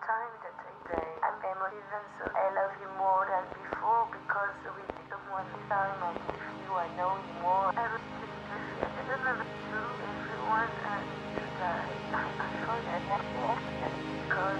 time that I'm emotive and so I love you more than before because we become one time.